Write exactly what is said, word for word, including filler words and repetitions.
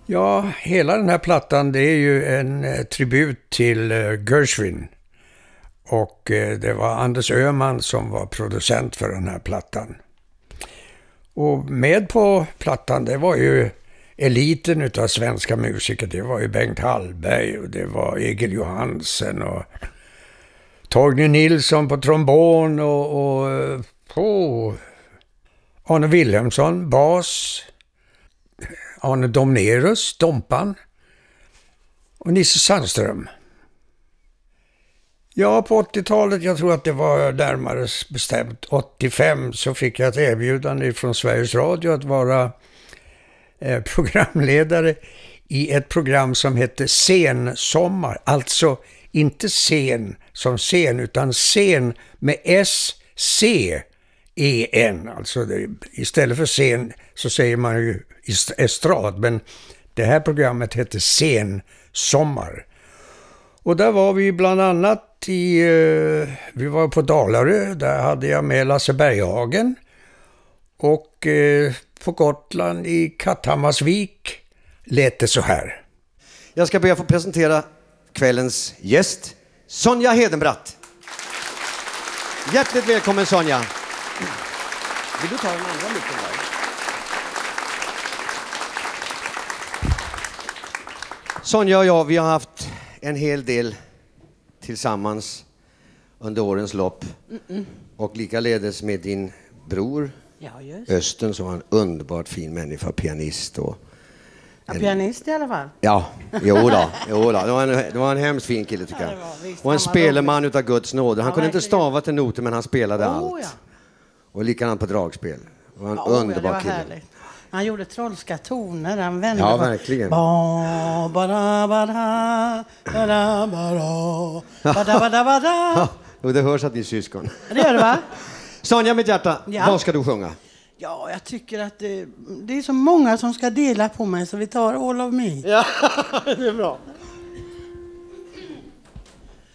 Ja, hela den här plattan det är ju en eh, tribut till eh, Gershwin. Och eh, det var Anders Öhman som var producent för den här plattan. Och med på plattan det var ju eliten utav svenska musiker. Det var ju Bengt Hallberg och det var Egil Johansen och Torgny Nilsson på trombon och, och oh, Arne Wilhelmsson, bas, Arne Domnerus, Dompan och Nisse Sandström. Ja, på åttiotalet, jag tror att det var närmare bestämt åttiofem, så fick jag ett erbjudande från Sveriges Radio att vara eh, programledare i ett program som hette Sensommar. Alltså inte scen som scen utan scen med S C E N. Alltså det, istället för scen så säger man ju estrad, men det här programmet hette Sensommar. Och där var vi bland annat i, eh, vi var på Dalarö, där hade jag med Lasse Berghagen. Och eh, på Gotland i Katthammarsvik lät det så här. Jag ska be att få presentera kvällens gäst, Sonja Hedenbratt. Hjärtligt välkommen Sonja. Vill du ta den andra micken där? Sonja och jag, vi har haft en hel del tillsammans under årens lopp. Mm-mm. Och likaledes med din bror, ja, just. Östen, som var en underbart fin människa, pianist. Och ja, en... pianist i alla fall. Ja, jo då, jo då. Det, var en, det var en hemskt fin kille tycker jag. Ja, visst, och en speleman utav Guds nåd. Han ja, kunde verkligen inte stava till noter, men han spelade oh, allt. Ja. Och likadant på dragspel. Det var en oh, underbar ja, kille. Härligt. Han gjorde trollska toner, han vände ja, på... verkligen. Ba, ba, ba, da, ba, da, ba, da, ba, da, ba, da, ba, da. Och det hörs att ni är syskon. Det gör det, va? Sonja, mitt hjärta, ja. Vad ska du sjunga? Ja, jag tycker att det, det är så många som ska dela på mig, så vi tar All of Me. Ja, det är bra.